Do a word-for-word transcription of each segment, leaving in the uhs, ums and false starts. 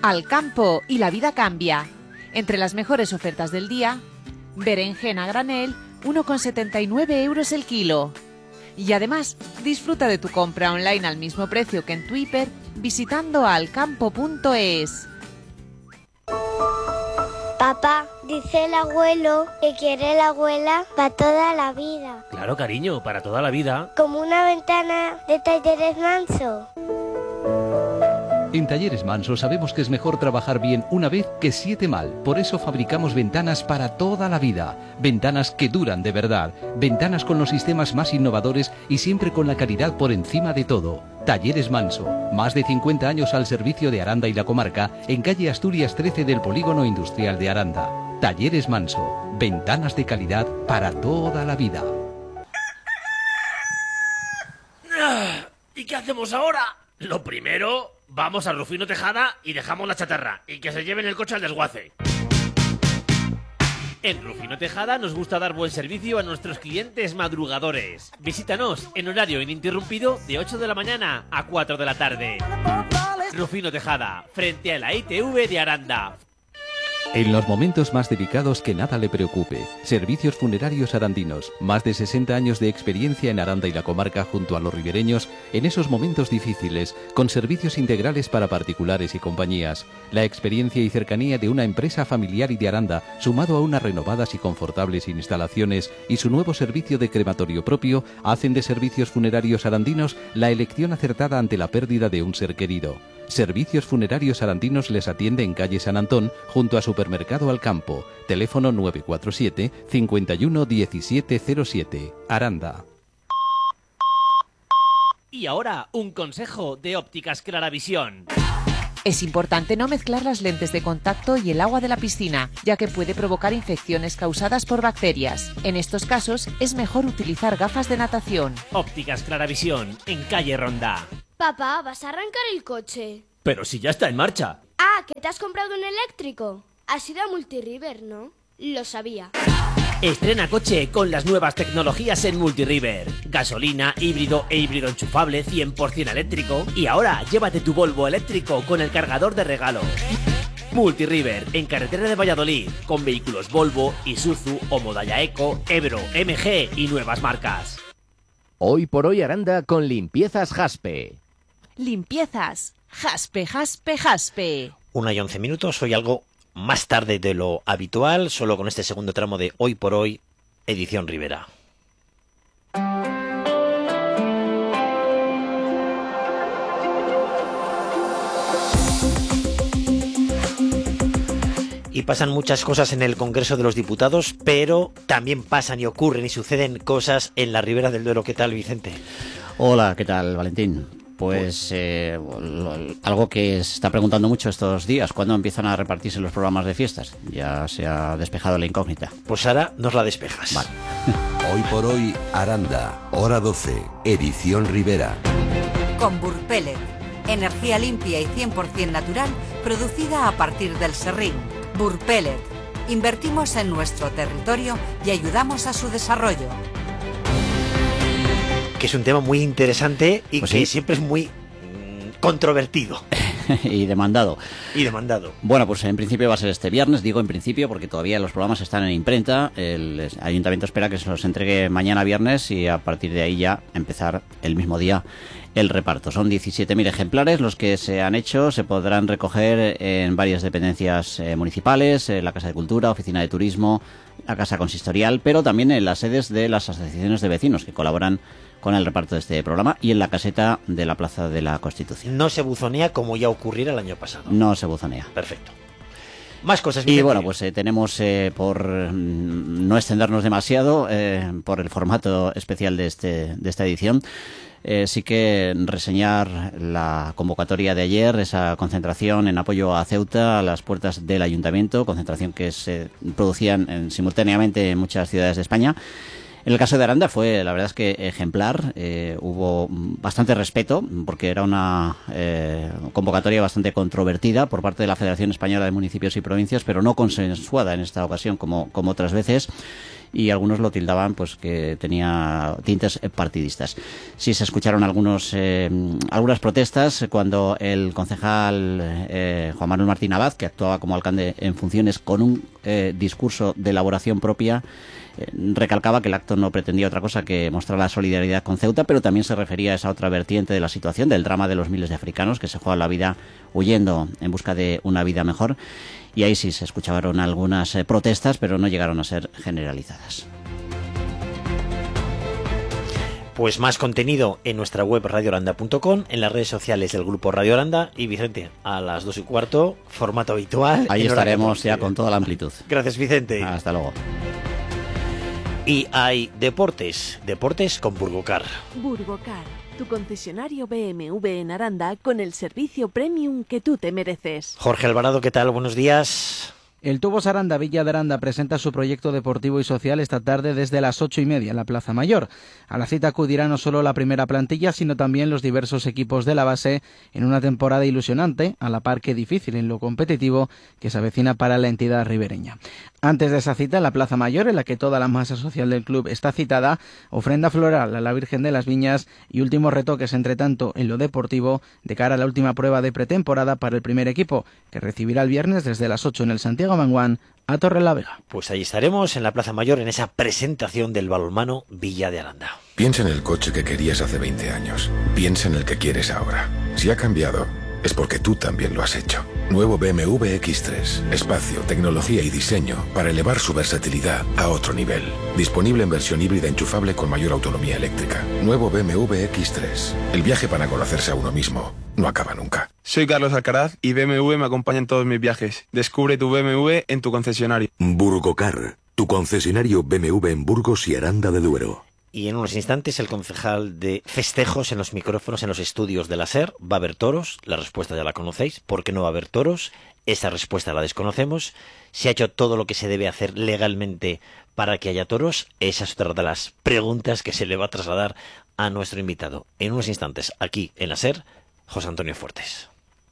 Al campo y la vida cambia. Entre las mejores ofertas del día, berenjena a granel, uno con setenta y nueve euros el kilo. Y además, disfruta de tu compra online al mismo precio que en tu hiper visitando alcampo punto es. Papá, dice el abuelo que quiere la abuela para toda la vida. Claro, cariño, para toda la vida. Como una ventana de Talleres Manso. En Talleres Manso sabemos que es mejor trabajar bien una vez que siete mal. Por eso fabricamos ventanas para toda la vida. Ventanas que duran de verdad. Ventanas con los sistemas más innovadores y siempre con la calidad por encima de todo. Talleres Manso. Más de cincuenta años al servicio de Aranda y la comarca, en calle Asturias trece del Polígono Industrial de Aranda. Talleres Manso. Ventanas de calidad para toda la vida. ¿Y qué hacemos ahora? Lo primero, vamos a Rufino Tejada y dejamos la chatarra y que se lleven el coche al desguace. En Rufino Tejada nos gusta dar buen servicio a nuestros clientes madrugadores. Visítanos en horario ininterrumpido de ocho de la mañana a cuatro de la tarde. Rufino Tejada, frente a la I T V de Aranda. En los momentos más delicados que nada le preocupe. Servicios Funerarios Arandinos. Más de sesenta años de experiencia en Aranda y la comarca junto a los ribereños en esos momentos difíciles, con servicios integrales para particulares y compañías. La experiencia y cercanía de una empresa familiar y de Aranda, sumado a unas renovadas y confortables instalaciones y su nuevo servicio de crematorio propio, hacen de Servicios Funerarios Arandinos la elección acertada ante la pérdida de un ser querido. Servicios Funerarios Arandinos les atiende en calle San Antón, junto a Supermercado Alcampo. Teléfono nueve cuatro siete, cinco uno, uno siete cero siete. Aranda. Y ahora, un consejo de Ópticas Claravisión. Es importante no mezclar las lentes de contacto y el agua de la piscina, ya que puede provocar infecciones causadas por bacterias. En estos casos, es mejor utilizar gafas de natación. Ópticas Claravisión, en calle Ronda. Papá, ¿vas a arrancar el coche? Pero si ya está en marcha. Ah, ¿que te has comprado un eléctrico? Has ido a Multiriver, ¿no? Lo sabía. Estrena coche con las nuevas tecnologías en Multiriver. Gasolina, híbrido e híbrido enchufable cien por ciento eléctrico. Y ahora, llévate tu Volvo eléctrico con el cargador de regalo. Multiriver, en carretera de Valladolid, con vehículos Volvo, Isuzu o Modaya Eco, Ebro, M G y nuevas marcas. Hoy por hoy Aranda con Limpiezas Jaspe. Limpiezas. Jaspe, jaspe, jaspe. Una y once minutos, hoy algo más tarde de lo habitual, solo con este segundo tramo de Hoy por Hoy, edición Rivera. Y pasan muchas cosas en el Congreso de los Diputados, pero también pasan y ocurren y suceden cosas en la Ribera del Duero. ¿Qué tal, Vicente? Hola, ¿qué tal, Valentín? Pues eh, algo que se está preguntando mucho estos días, ¿cuándo empiezan a repartirse los programas de fiestas? Ya se ha despejado la incógnita. Pues ahora nos la despejas. Vale. Hoy por hoy, Aranda, hora doce, edición Rivera. Con Burpellet, energía limpia y cien por ciento natural, producida a partir del serrín. Burpellet, invertimos en nuestro territorio y ayudamos a su desarrollo. Que es un tema muy interesante y pues que sí. siempre es muy mmm, controvertido. Y demandado. Y demandado. Bueno, pues en principio va a ser este viernes, digo en principio porque todavía los programas están en imprenta. El ayuntamiento espera que se los entregue mañana viernes y a partir de ahí ya empezar el mismo día el reparto. Son diecisiete mil ejemplares los que se han hecho, se podrán recoger en varias dependencias eh, municipales, en la Casa de Cultura, Oficina de Turismo, la Casa Consistorial, pero también en las sedes de las asociaciones de vecinos que colaboran con el reparto de este programa y en la caseta de la Plaza de la Constitución. No se buzonea como ya ocurriera el año pasado. No se buzonea. Perfecto. Más cosas, Vicente. Y bueno, pues eh, tenemos, eh, por mm, no extendernos demasiado, eh, por el formato especial de, este, de esta edición, eh, sí que reseñar la convocatoria de ayer, esa concentración en apoyo a Ceuta a las puertas del Ayuntamiento, concentración que se producían en, simultáneamente en muchas ciudades de España. En el caso de Aranda fue, la verdad es que ejemplar, eh, hubo bastante respeto, porque era una eh, convocatoria bastante controvertida por parte de la Federación Española de Municipios y Provincias, pero no consensuada en esta ocasión como, como otras veces. y algunos lo tildaban pues que tenía tintes partidistas. Sí se escucharon algunos eh, algunas protestas cuando el concejal eh, Juan Manuel Martín Abad, que actuaba como alcalde en funciones con un eh, discurso de elaboración propia, eh, recalcaba que el acto no pretendía otra cosa que mostrar la solidaridad con Ceuta, pero también se refería a esa otra vertiente de la situación, del drama de los miles de africanos que se juegan la vida huyendo en busca de una vida mejor. Y ahí sí se escucharon algunas eh, protestas, pero no llegaron a ser generalizadas. Pues más contenido en nuestra web radio aranda punto com, en las redes sociales del grupo Radio Aranda. Y Vicente, a las dos y cuarto, formato habitual. Ahí estaremos ya con toda la amplitud. Gracias, Vicente. Hasta luego. Y hay deportes, deportes con Burgocar. Burgocar, tu concesionario B M W en Aranda con el servicio premium que tú te mereces. Jorge Alvarado, ¿qué tal? Buenos días. El Tubos Aranda Villa de Aranda presenta su proyecto deportivo y social esta tarde desde las ocho y media en la Plaza Mayor. A la cita acudirá no solo la primera plantilla, sino también los diversos equipos de la base en una temporada ilusionante, a la par que difícil en lo competitivo que se avecina para la entidad ribereña. Antes de esa cita, en la Plaza Mayor, en la que toda la masa social del club está citada, ofrenda floral a la Virgen de las Viñas y últimos retoques, entre tanto, en lo deportivo, de cara a la última prueba de pretemporada para el primer equipo, que recibirá el viernes desde las ocho en el Santiago Manguán a Torrelavega. Pues ahí estaremos en la Plaza Mayor en esa presentación del balonmano Villa de Aranda. Piensa en el coche que querías hace veinte años. Piensa en el que quieres ahora. Si ha cambiado, es porque tú también lo has hecho. Nuevo B M W equis tres. Espacio, tecnología y diseño para elevar su versatilidad a otro nivel. Disponible en versión híbrida enchufable con mayor autonomía eléctrica. Nuevo B M W equis tres. El viaje para conocerse a uno mismo no acaba nunca. Soy Carlos Alcaraz y B M W me acompaña en todos mis viajes. Descubre tu B M W en tu concesionario. Burgocar, tu concesionario B M W en Burgos y Aranda de Duero. Y en unos instantes el concejal de festejos en los micrófonos en los estudios de la SER. ¿Va a haber toros? La respuesta ya la conocéis. ¿Por qué no va a haber toros? Esa respuesta la desconocemos. ¿Se ha hecho todo lo que se debe hacer legalmente para que haya toros? Esa es otra de las preguntas que se le va a trasladar a nuestro invitado. En unos instantes, aquí en la SER, José Antonio Fuertes.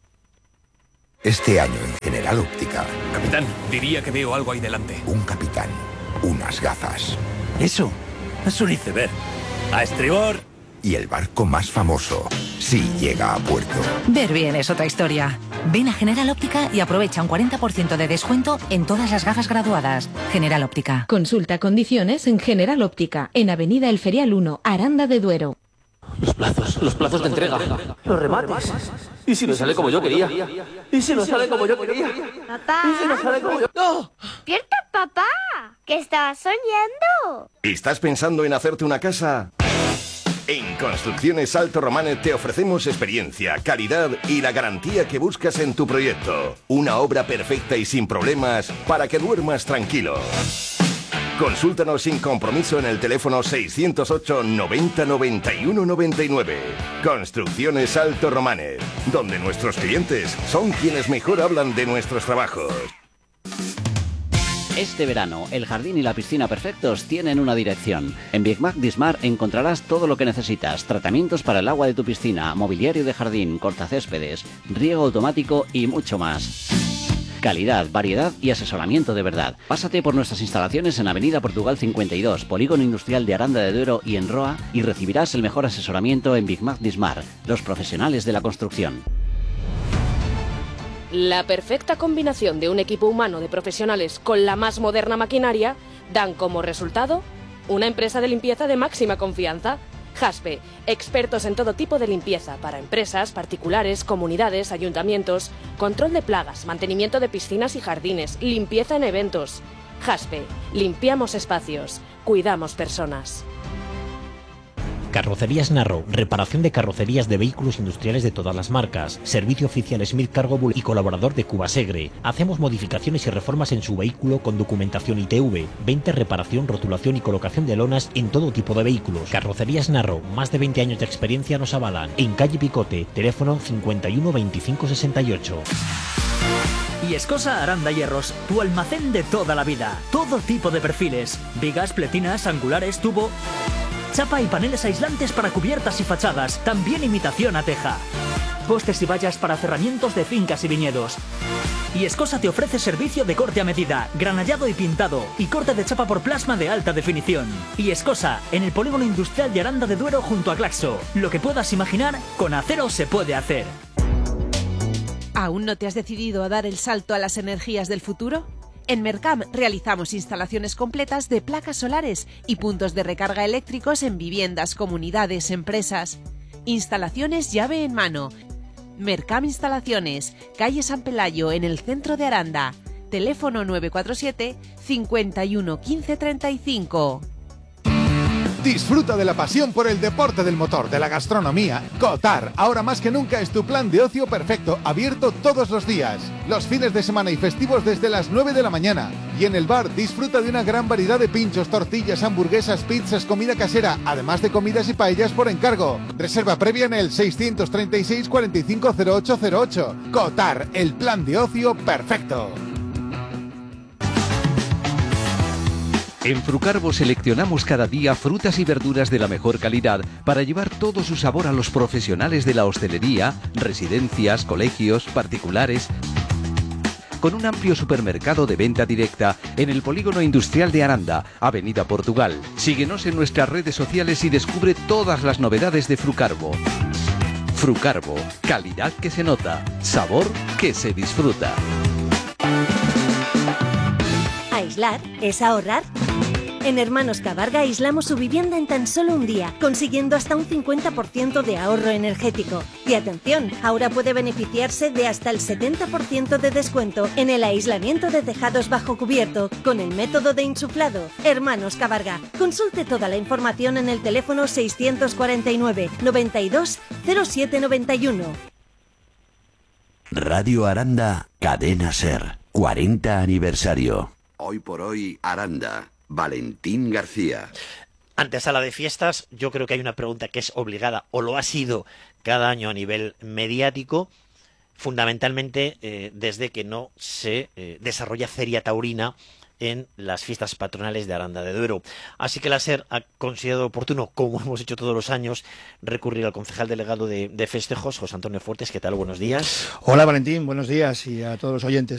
Este año en General Óptica. Capitán, diría que veo algo ahí delante. Un capitán, unas gafas. Eso es un iceberg. A estribor. Y el barco más famoso, si llega a puerto. Ver bien es otra historia. Ven a General Óptica y aprovecha un cuarenta por ciento de descuento en todas las gafas graduadas. General Óptica. Consulta condiciones en General Óptica, en Avenida El Ferial uno, Aranda de Duero. Los plazos, los plazos de entrega, los remates. ¿Y si no sale como yo quería? ¿Y si no sale como yo quería? Papá. ¿Y si no sale como yo? ¡No! ¡Despierta, papá! ¿Qué estabas soñando? ¿Estás pensando en hacerte una casa? En Construcciones Alto Romanet te ofrecemos experiencia, calidad y la garantía que buscas en tu proyecto. Una obra perfecta y sin problemas para que duermas tranquilo. Consúltanos sin compromiso en el teléfono seiscientos ocho noventa noventa y uno noventa y nueve. Construcciones Alto Romanet, donde nuestros clientes son quienes mejor hablan de nuestros trabajos. Este verano, el jardín y la piscina perfectos tienen una dirección. En Big Mac Dismar encontrarás todo lo que necesitas. Tratamientos para el agua de tu piscina, mobiliario de jardín, cortacéspedes, riego automático y mucho más. Calidad, variedad y asesoramiento de verdad. Pásate por nuestras instalaciones en Avenida Portugal cincuenta y dos, Polígono Industrial de Aranda de Duero y en Roa, y recibirás el mejor asesoramiento en Big Mac Dismar, los profesionales de la construcción. La perfecta combinación de un equipo humano de profesionales con la más moderna maquinaria dan como resultado una empresa de limpieza de máxima confianza. Jaspe, expertos en todo tipo de limpieza para empresas, particulares, comunidades, ayuntamientos, control de plagas, mantenimiento de piscinas y jardines, limpieza en eventos. Jaspe, limpiamos espacios, cuidamos personas. Carrocerías Narro, reparación de carrocerías de vehículos industriales de todas las marcas, servicio oficial Smith Cargo Bull y colaborador de Cubasegre. Hacemos modificaciones y reformas en su vehículo con documentación I T V, venta, reparación, rotulación y colocación de lonas en todo tipo de vehículos. Carrocerías Narro, más de veinte años de experiencia nos avalan. En calle Picote, teléfono cincuenta y uno veinticinco sesenta y ocho. Viescosa Aranda Hierros, tu almacén de toda la vida. Todo tipo de perfiles, vigas, pletinas, angulares, tubo, chapa y paneles aislantes para cubiertas y fachadas, también imitación a teja. Postes y vallas para cerramientos de fincas y viñedos. Y Escosa te ofrece servicio de corte a medida, granallado y pintado, y corte de chapa por plasma de alta definición. Y Escosa, en el polígono industrial de Aranda de Duero junto a Glaxo. Lo que puedas imaginar, con acero se puede hacer. ¿Aún no te has decidido a dar el salto a las energías del futuro? En Mercam realizamos instalaciones completas de placas solares y puntos de recarga eléctricos en viviendas, comunidades, empresas. Instalaciones llave en mano. Mercam Instalaciones, calle San Pelayo, en el centro de Aranda. Teléfono nueve cuatro siete, cincuenta y uno, quince, treinta y cinco. Disfruta de la pasión por el deporte del motor, de la gastronomía. Cotar, ahora más que nunca es tu plan de ocio perfecto, abierto todos los días. Los fines de semana y festivos desde las nueve de la mañana. Y en el bar disfruta de una gran variedad de pinchos, tortillas, hamburguesas, pizzas, comida casera, además de comidas y paellas por encargo. Reserva previa en el seiscientos treinta y seis, cuarenta y cinco, cero ocho cero ocho. Cotar, el plan de ocio perfecto. En Frucarvo seleccionamos cada día frutas y verduras de la mejor calidad para llevar todo su sabor a los profesionales de la hostelería, residencias, colegios, particulares. Con un amplio supermercado de venta directa en el Polígono Industrial de Aranda, Avenida Portugal. Síguenos en nuestras redes sociales y descubre todas las novedades de Frucarvo. Frucarvo, calidad que se nota, sabor que se disfruta. Aislar es ahorrar. En Hermanos Cabarga aislamos su vivienda en tan solo un día, consiguiendo hasta un cincuenta por ciento de ahorro energético. Y atención, ahora puede beneficiarse de hasta el setenta por ciento de descuento en el aislamiento de tejados bajo cubierto con el método de insuflado. Hermanos Cabarga. Consulte toda la información en el teléfono seiscientos cuarenta y nueve, noventa y dos, cero siete noventa y uno. Radio Aranda, Cadena Ser, cuarenta aniversario. Hoy por hoy, Aranda. Valentín García. Ante sala de fiestas, yo creo que hay una pregunta que es obligada, o lo ha sido cada año a nivel mediático, fundamentalmente eh, desde que no se eh, desarrolla feria taurina en las fiestas patronales de Aranda de Duero. Así que la SER ha considerado oportuno, como hemos hecho todos los años, recurrir al concejal delegado de, de festejos, José Antonio Fuertes. ¿Qué tal? Buenos días. Hola Valentín, buenos días y a todos los oyentes.